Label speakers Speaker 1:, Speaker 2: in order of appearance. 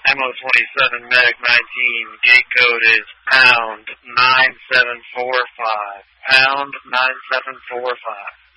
Speaker 1: Ammo 27, Medic 19, gate code is pound 9745. Pound 9745.